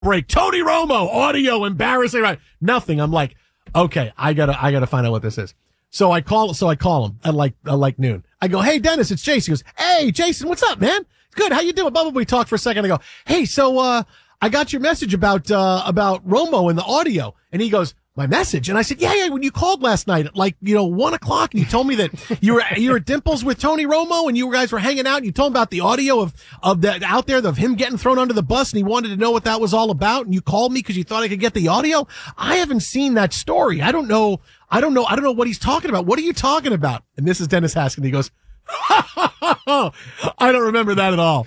break. Tony Romo, audio, embarrassing, right? Nothing. I'm like, okay, I gotta find out what this is. So I call him at like noon. I go, hey, Dennis, it's Jason. He goes, hey, Jason, what's up, man? Good. How you doing? Blah, blah, blah. We talked for a second. I go, hey, so, I got your message about Romo and the audio. And he goes, my message? And I said, yeah, when you called last night at 1:00 and you told me that you were at Dimples with Tony Romo and you guys were hanging out and you told him about the audio of that out there of him getting thrown under the bus and he wanted to know what that was all about. And you called me because you thought I could get the audio. I haven't seen that story. I don't know what he's talking about. What are you talking about? And this is Dennis Haskins. He goes, I don't remember that at all.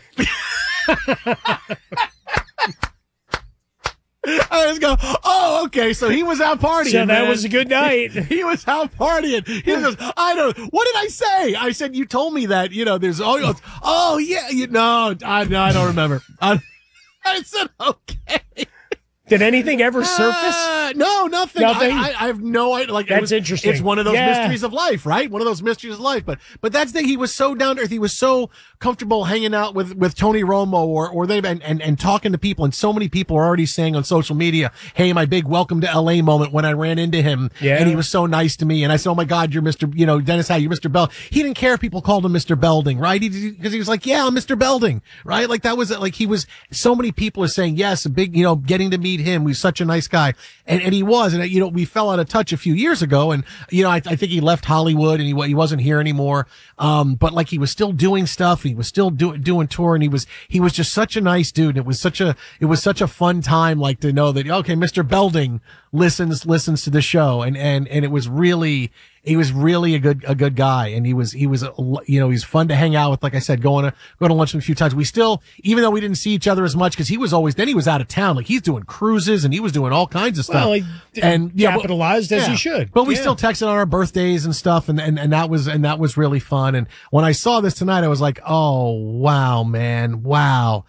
I just go, oh, okay, so he was out partying. So that was a good night. He was out partying. He goes, what did I say? I said, you told me that, there's audio. Oh, yeah, I don't remember. I said, okay. Did anything ever surface? No, nothing. I have no idea. That's interesting. It's one of those mysteries of life, right? One of those mysteries of life. But that's the thing. He was so down to earth. He was so comfortable hanging out with Tony Romo or they and talking to people. And so many people are already saying on social media, hey, my big welcome to LA moment when I ran into him. Yeah. And he was so nice to me. And I said, oh my God, you're Mr. Dennis Howe, you're Mr. Bell. He didn't care if people called him Mr. Belding, right? Because he was like, yeah, I'm Mr. Belding, right? Like that was like he was. So many people are saying yes, a big, getting to meet him. He's such a nice guy. And he was. And, we fell out of touch a few years ago. And, I think he left Hollywood and he wasn't here anymore. But like he was still doing stuff. He was still doing tour and he was just such a nice dude. It was such a fun time, like to know that, okay, Mr. Belding listens to the show. And it was really, he was really a good guy. And he was he's fun to hang out with. Like I said, going to lunch with him a few times. We still, even though we didn't see each other as much, cause he was out of town. Like he's doing cruises and he was doing all kinds of stuff. Well, he capitalized as he should. But we still texted on our birthdays and stuff. And that was really fun. And when I saw this tonight, I was like, oh, wow, man. Wow.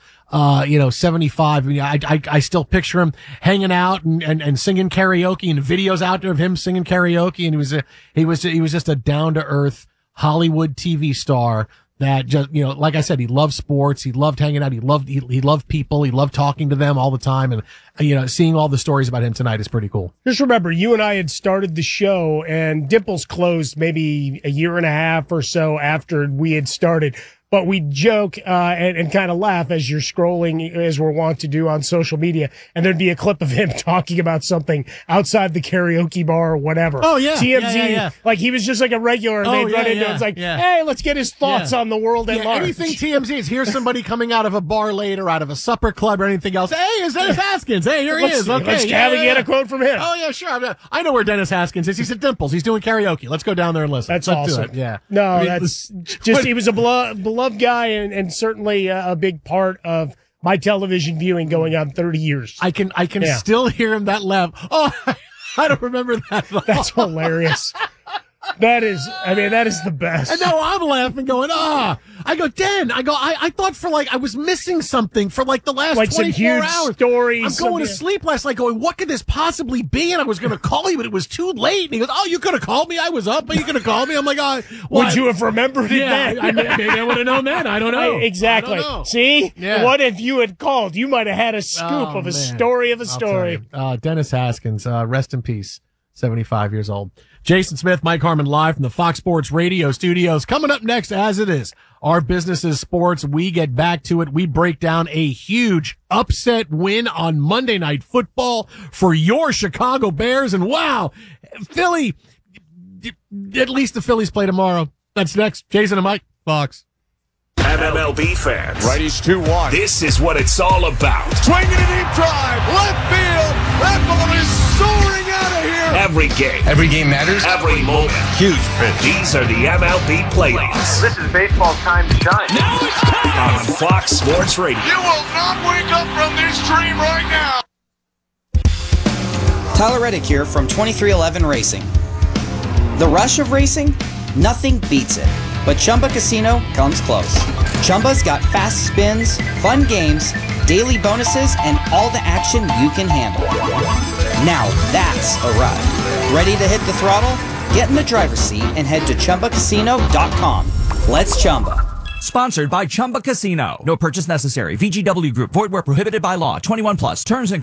75. I still picture him hanging out and singing karaoke and videos out there of him singing karaoke. And he was just a down to earth Hollywood TV star that just, like I said, he loved sports. He loved hanging out. He loved people. He loved talking to them all the time. And, seeing all the stories about him tonight is pretty cool. Just remember, you and I had started the show and Dimples closed maybe a year and a half or so after we had started. But we joke and kind of laugh as you're scrolling, as we're wont to do on social media, and there'd be a clip of him talking about something outside the karaoke bar or whatever. Oh, yeah. TMZ, yeah. Like he was just like a regular, and they'd run into it. It's like, hey, let's get his thoughts on the world at large. Anything TMZ is, here's somebody coming out of a bar later, out of a supper club or anything else. Hey, it's Dennis Haskins. Hey, here he is. Okay, let's get a quote from him. Oh, yeah, sure. I know where Dennis Haskins is. He's at Dimples. He's doing karaoke. Let's go down there and listen. Let's awesome. Do it. Yeah. No, that's just, he was a beloved guy and certainly a big part of my television viewing going on 30 years. I can still hear him that laugh. Oh, I don't remember that. That's hilarious. That is the best. And now I'm laughing going, I go, Dan, I thought I was missing something for the last 24 some huge hours. Stories. I'm going to sleep last night going, what could this possibly be? And I was going to call you, but it was too late. And he goes, oh, you could have called me. I was up, but you could have called me. I'm like, would you have remembered it then? Maybe I would have known then. I don't know. Exactly. I don't know. See? Yeah. What if you had called? You might have had a scoop of a story of a story. Dennis Haskins, rest in peace, 75 years old. Jason Smith, Mike Harmon live from the Fox Sports Radio studios. Coming up next, as it is, our business is sports. We get back to it. We break down a huge upset win on Monday Night Football for your Chicago Bears. And wow, Philly, at least the Phillies play tomorrow. That's next. Jason and Mike, Fox. MLB fans. Righties 2-1. This is what it's all about. Swinging a deep drive. Left field. That ball is soaring out of here. Every game. Every game matters. Every moment. Huge pitch. These are the MLB playoffs. This is baseball's time to shine. Now it's time. On Fox Sports Radio. You will not wake up from this dream right now. Tyler Reddick here from 2311 Racing. The rush of racing? Nothing beats it. But Chumba Casino comes close. Chumba's got fast spins, fun games, daily bonuses, and all the action you can handle. Now that's a ride. Ready to hit the throttle? Get in the driver's seat and head to ChumbaCasino.com. Let's Chumba. Sponsored by Chumba Casino. No purchase necessary. VGW Group. Void where prohibited by law. 21 plus. Terms and